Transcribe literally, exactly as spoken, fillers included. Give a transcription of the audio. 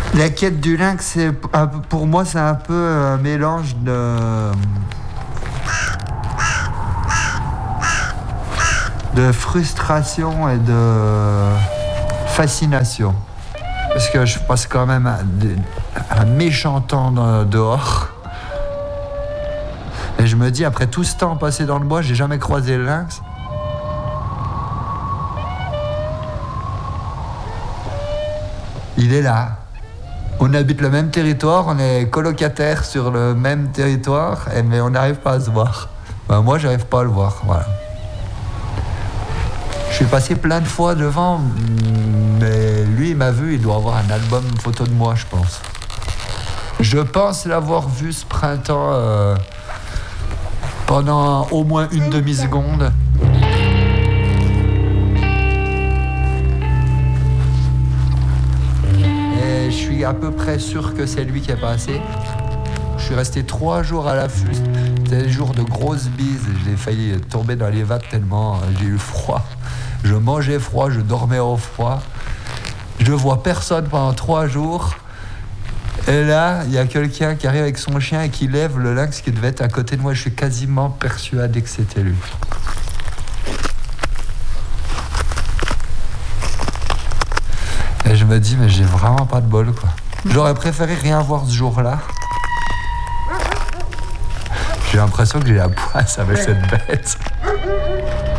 La quête du lynx, c'est, pour moi, c'est un peu un mélange de... de frustration et de fascination. Parce que je passe quand même un, un méchant temps dehors. Et je me dis, après tout ce temps passé dans le bois, j'ai jamais croisé le lynx. Il est là. On habite le même territoire, on est colocataires sur le même territoire, mais on n'arrive pas à se voir. Ben, moi, j'arrive pas à le voir, voilà. Je suis passé plein de fois devant, mais lui, il m'a vu, il doit avoir un album photo de moi, je pense. Je pense l'avoir vu ce printemps euh, pendant au moins une demi-seconde. Et je suis à peu près sûr que c'est lui qui est passé. Je suis resté trois jours à l'affût. C'était des jours de grosses bises. J'ai failli tomber dans les vagues tellement j'ai eu froid. Je mangeais froid, je dormais au froid. Je vois personne pendant trois jours. Et là, il y a quelqu'un qui arrive avec son chien et qui lève le lynx qui devait être à côté de moi. Je suis quasiment persuadé que c'était lui. Et je me dis, mais j'ai vraiment pas de bol, quoi. J'aurais préféré rien voir ce jour-là. J'ai l'impression que j'ai la poisse avec cette bête.